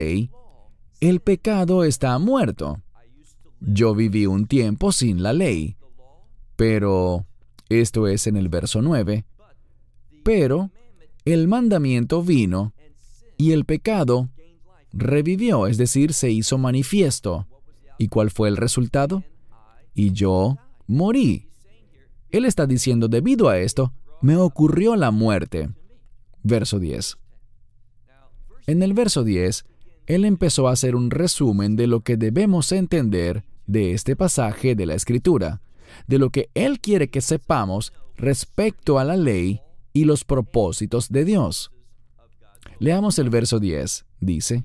ley, el pecado está muerto. Yo viví un tiempo sin la ley, pero, esto es en el verso 9, pero el mandamiento vino y el pecado revivió, es decir, se hizo manifiesto. ¿Y cuál fue el resultado? Y yo morí. Él está diciendo, debido a esto, me ocurrió la muerte. Verso 10. En el verso 10, él empezó a hacer un resumen de lo que debemos entender de este pasaje de la Escritura, de lo que él quiere que sepamos respecto a la ley y los propósitos de Dios. Leamos el verso 10. Dice,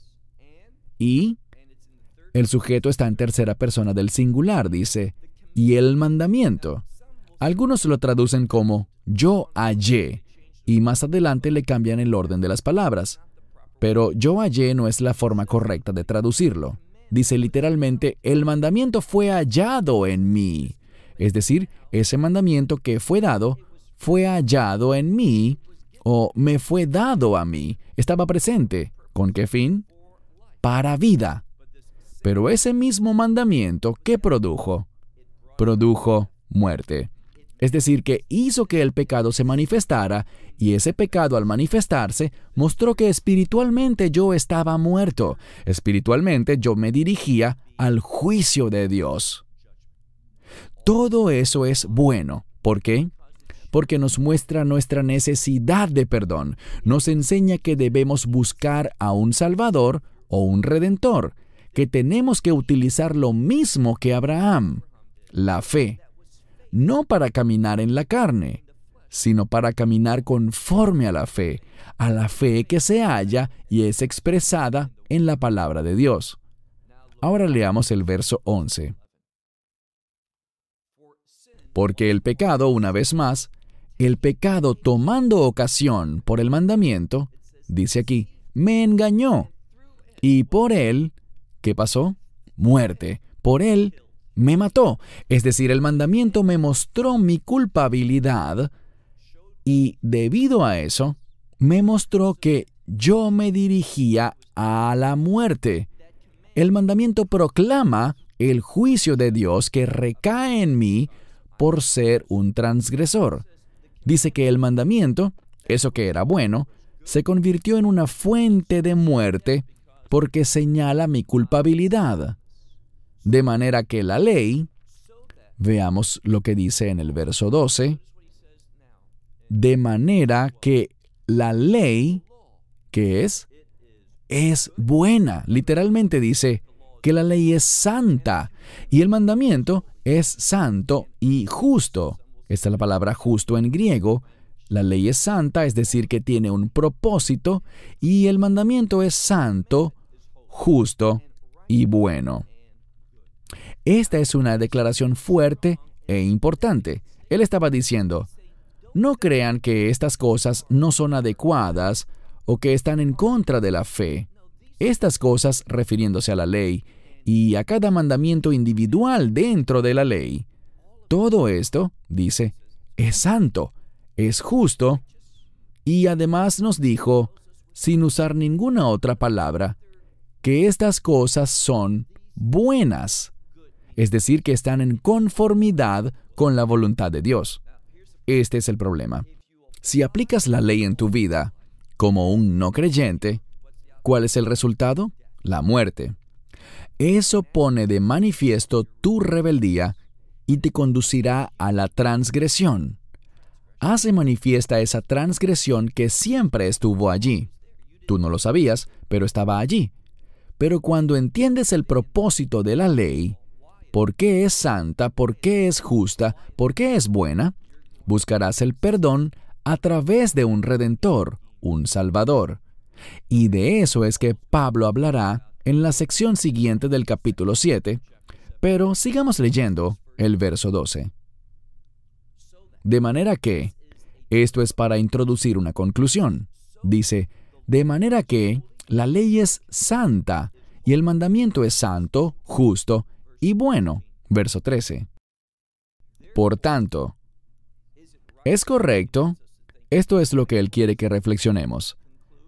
y el sujeto está en tercera persona del singular, dice, y el mandamiento. Algunos lo traducen como yo hallé, y más adelante le cambian el orden de las palabras. Pero yo hallé no es la forma correcta de traducirlo. Dice literalmente, el mandamiento fue hallado en mí. Es decir, ese mandamiento que fue dado, fue hallado en mí, o me fue dado a mí, estaba presente. ¿Con qué fin? Para vida. Pero ese mismo mandamiento, ¿qué produjo? Produjo muerte. Es decir, que hizo que el pecado se manifestara, y ese pecado al manifestarse mostró que espiritualmente yo estaba muerto. Espiritualmente yo me dirigía al juicio de Dios. Todo eso es bueno. ¿Por qué? Porque nos muestra nuestra necesidad de perdón. Nos enseña que debemos buscar a un Salvador o un Redentor, que tenemos que utilizar lo mismo que Abraham, la fe. No para caminar en la carne, sino para caminar conforme a la fe que se halla y es expresada en la palabra de Dios. Ahora leamos el verso 11. Porque el pecado, una vez más, el pecado tomando ocasión por el mandamiento, dice aquí, me engañó. Y por él, ¿qué pasó? Muerte. Por él, me mató. Es decir, el mandamiento me mostró mi culpabilidad y debido a eso, me mostró que yo me dirigía a la muerte. El mandamiento proclama el juicio de Dios que recae en mí por ser un transgresor. Dice que el mandamiento, eso que era bueno, se convirtió en una fuente de muerte porque señala mi culpabilidad. De manera que la ley, veamos lo que dice en el verso 12, de manera que la ley, ¿qué es? Es buena. Literalmente dice que la ley es santa y el mandamiento es santo y justo. Esta es la palabra justo en griego. La ley es santa, es decir, que tiene un propósito, y el mandamiento es santo, justo y bueno. Esta es una declaración fuerte e importante. Él estaba diciendo, no crean que estas cosas no son adecuadas o que están en contra de la fe. Estas cosas, refiriéndose a la ley y a cada mandamiento individual dentro de la ley, todo esto, dice, es santo, es justo, y además nos dijo, sin usar ninguna otra palabra, que estas cosas son buenas, es decir, que están en conformidad con la voluntad de Dios. Este es el problema. Si aplicas la ley en tu vida como un no creyente, ¿cuál es el resultado? La muerte. Eso pone de manifiesto tu rebeldía y te conducirá a la transgresión. Hace manifiesta esa transgresión que siempre estuvo allí. Tú no lo sabías, pero estaba allí. Pero cuando entiendes el propósito de la ley, por qué es santa, por qué es justa, por qué es buena, buscarás el perdón a través de un Redentor, un Salvador. Y de eso es que Pablo hablará en la sección siguiente del capítulo 7, pero sigamos leyendo el verso 12. De manera que, esto es para introducir una conclusión. Dice, de manera que la ley es santa y el mandamiento es santo, justo y bueno. Verso 13. Por tanto, ¿es correcto? Esto es lo que él quiere que reflexionemos.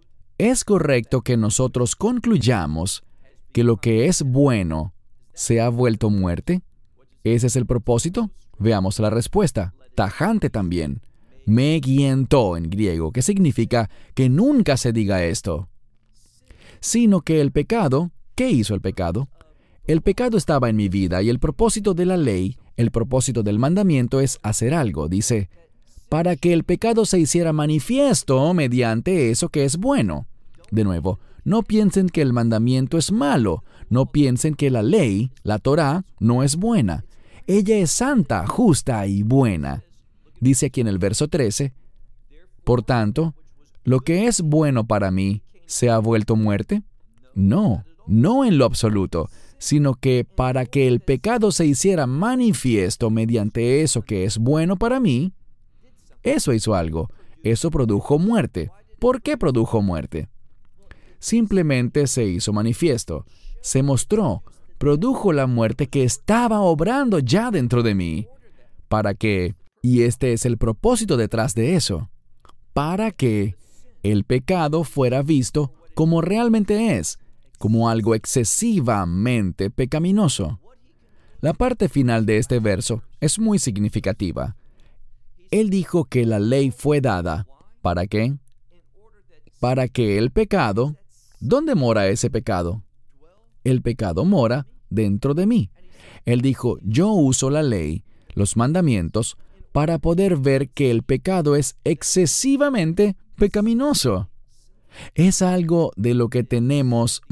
¿Es correcto que nosotros concluyamos que lo que es bueno se ha vuelto muerte? ¿Ese es el propósito? Veamos la respuesta. Tajante también. Me giento en griego, que significa que nunca se diga esto. Sino que el pecado, ¿qué hizo el pecado? El pecado estaba en mi vida y el propósito de la ley, el propósito del mandamiento es hacer algo, dice, para que el pecado se hiciera manifiesto mediante eso que es bueno. De nuevo, no piensen que el mandamiento es malo, no piensen que la ley, la Torá, no es buena. Ella es santa, justa y buena. Dice aquí en el verso 13, por tanto, ¿lo que es bueno para mí se ha vuelto muerte? No, no en lo absoluto, sino que para que el pecado se hiciera manifiesto mediante eso que es bueno para mí, eso hizo algo, eso produjo muerte. ¿Por qué produjo muerte? Simplemente se hizo manifiesto, se mostró, produjo la muerte que estaba obrando ya dentro de mí. ¿Para qué? Y este es el propósito detrás de eso. Para que el pecado fuera visto como realmente es, como algo excesivamente pecaminoso. La parte final de este verso es muy significativa. Él dijo que la ley fue dada. ¿Para qué? Para que el pecado... ¿Dónde mora ese pecado? El pecado mora dentro de mí. Él dijo, yo uso la ley, los mandamientos, para poder ver que el pecado es excesivamente pecaminoso. Es algo de lo que tenemos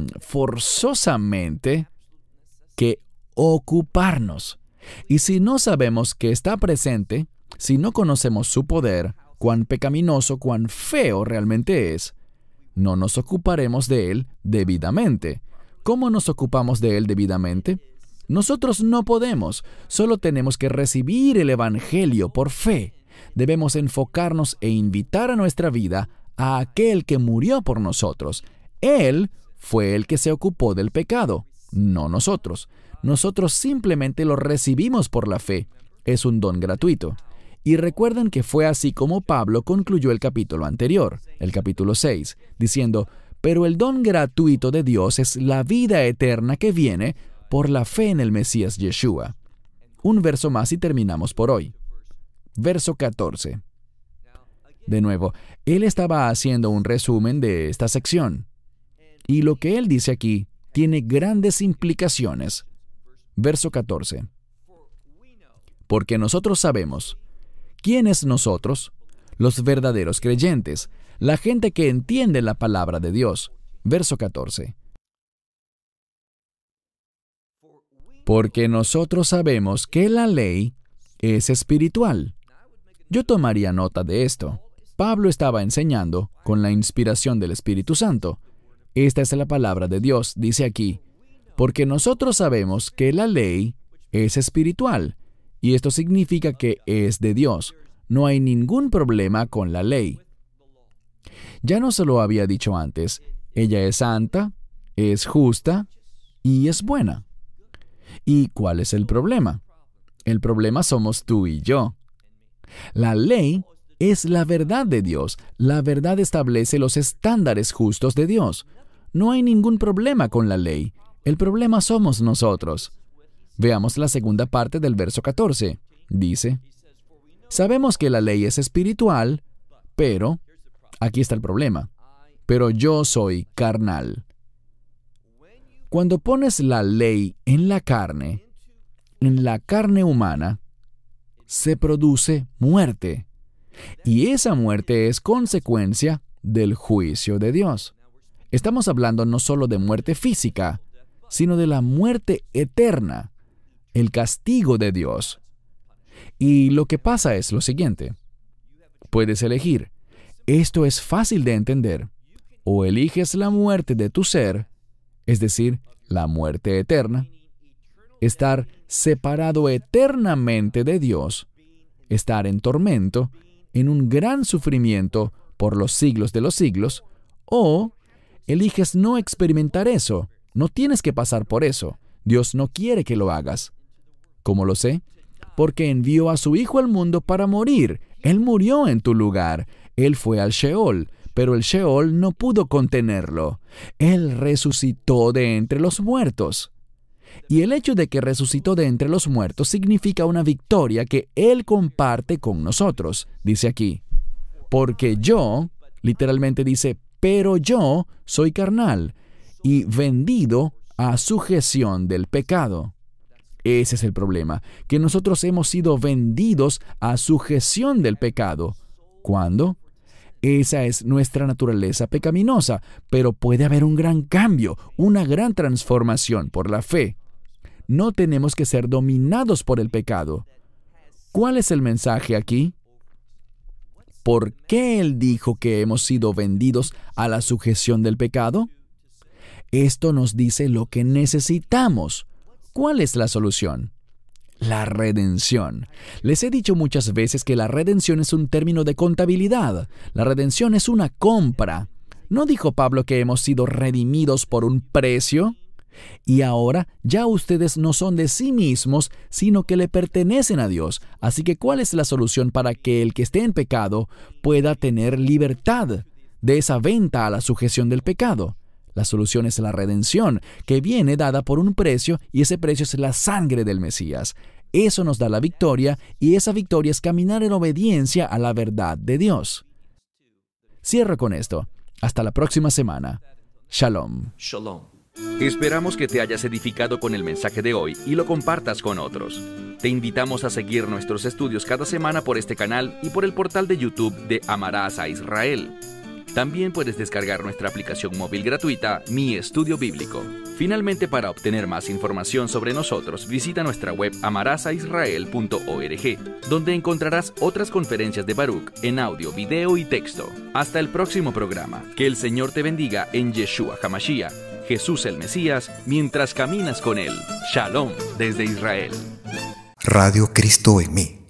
forzosamente que ocuparnos. Y si no sabemos que está presente, si no conocemos su poder, cuán pecaminoso, cuán feo realmente es, no nos ocuparemos de él debidamente. ¿Cómo nos ocupamos de él debidamente? Nosotros no podemos, solo tenemos que recibir el Evangelio por fe. Debemos enfocarnos e invitar a nuestra vida a aquel que murió por nosotros. Él fue el que se ocupó del pecado, no nosotros. Nosotros simplemente lo recibimos por la fe. Es un don gratuito. Y recuerden que fue así como Pablo concluyó el capítulo anterior, el capítulo 6, diciendo, pero el don gratuito de Dios es la vida eterna que viene por la fe en el Mesías Yeshua. Un verso más y terminamos por hoy. Verso 14. De nuevo, él estaba haciendo un resumen de esta sección. Y lo que él dice aquí tiene grandes implicaciones. Verso 14. Porque nosotros sabemos. ¿Quién es nosotros? Los verdaderos creyentes, la gente que entiende la palabra de Dios. Verso 14. Porque nosotros sabemos que la ley es espiritual. Yo tomaría nota de esto. Pablo estaba enseñando con la inspiración del Espíritu Santo. Esta es la palabra de Dios, dice aquí. Porque nosotros sabemos que la ley es espiritual. Y esto significa que es de Dios. No hay ningún problema con la ley. Ya no se lo había dicho antes. Ella es santa, es justa y es buena. ¿Y cuál es el problema? El problema somos tú y yo. La ley es la verdad de Dios. La verdad establece los estándares justos de Dios. No hay ningún problema con la ley. El problema somos nosotros. Veamos la segunda parte del verso 14. Dice, sabemos que la ley es espiritual, pero, aquí está el problema, pero yo soy carnal. Cuando pones la ley en la carne humana, se produce muerte. Y esa muerte es consecuencia del juicio de Dios. Estamos hablando no solo de muerte física, sino de la muerte eterna. El castigo de Dios. Y lo que pasa es lo siguiente. Puedes elegir. Esto es fácil de entender. O eliges la muerte de tu ser, es decir, la muerte eterna, estar separado eternamente de Dios, estar en tormento, en un gran sufrimiento por los siglos de los siglos, o eliges no experimentar eso. No tienes que pasar por eso. Dios no quiere que lo hagas. ¿Cómo lo sé? Porque envió a su Hijo al mundo para morir. Él murió en tu lugar. Él fue al Sheol, pero el Sheol no pudo contenerlo. Él resucitó de entre los muertos. Y el hecho de que resucitó de entre los muertos significa una victoria que Él comparte con nosotros, dice aquí. Porque yo, literalmente dice, pero yo soy carnal y vendido a sujeción del pecado. Ese es el problema, que nosotros hemos sido vendidos a sujeción del pecado. ¿Cuándo? Esa es nuestra naturaleza pecaminosa, pero puede haber un gran cambio, una gran transformación por la fe. No tenemos que ser dominados por el pecado. ¿Cuál es el mensaje aquí? ¿Por qué Él dijo que hemos sido vendidos a la sujeción del pecado? Esto nos dice lo que necesitamos. ¿Cuál es la solución? La redención. Les he dicho muchas veces que la redención es un término de contabilidad. La redención es una compra. ¿No dijo Pablo que hemos sido redimidos por un precio? Y ahora ya ustedes no son de sí mismos, sino que le pertenecen a Dios. Así que, ¿cuál es la solución para que el que esté en pecado pueda tener libertad de esa venta a la sujeción del pecado? La solución es la redención, que viene dada por un precio, y ese precio es la sangre del Mesías. Eso nos da la victoria, y esa victoria es caminar en obediencia a la verdad de Dios. Cierro con esto. Hasta la próxima semana. Shalom. Shalom. Esperamos que te hayas edificado con el mensaje de hoy y lo compartas con otros. Te invitamos a seguir nuestros estudios cada semana por este canal y por el portal de YouTube de Amarás a Israel. También puedes descargar nuestra aplicación móvil gratuita, Mi Estudio Bíblico. Finalmente, para obtener más información sobre nosotros, visita nuestra web amarasaisrael.org, donde encontrarás otras conferencias de Baruch en audio, video y texto. Hasta el próximo programa. Que el Señor te bendiga en Yeshua HaMashiach, Jesús el Mesías, mientras caminas con Él. Shalom desde Israel. Radio Cristo en mí.